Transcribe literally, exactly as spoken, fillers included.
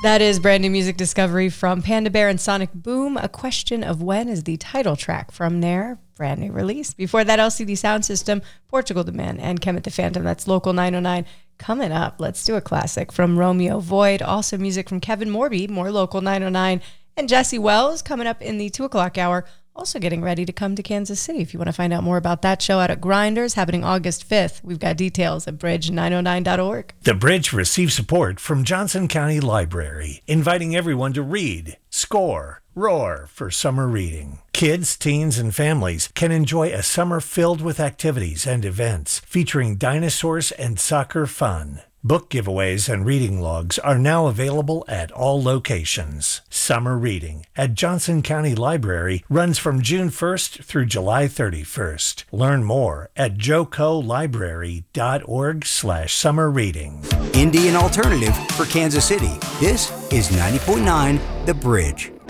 That is brand new music discovery from Panda Bear and Sonic Boom. A Question of When is the title track from their brand new release. Before that, L C D Sound System, Portugal the Man, and Kemet the Phantom. That's Local nine oh nine. Coming up, let's do a classic from Romeo Void. Also music from Kevin Morby, more Local nine oh nine. And Jesse Wells coming up in the two o'clock hour. Also getting ready to come to Kansas City. If you want to find out more about that show out at Grinders, happening August fifth, we've got details at bridge nine oh nine dot org. The Bridge receives support from Johnson County Library, inviting everyone to read, score, roar for summer reading. Kids, teens, and families can enjoy a summer filled with activities and events featuring dinosaurs and soccer fun. Book giveaways and reading logs are now available at all locations. Summer reading at Johnson County Library runs from June first through July thirty-first. Learn more at jocolibrary.org slash summer reading. Indian alternative for Kansas City. This is ninety point nine The Bridge.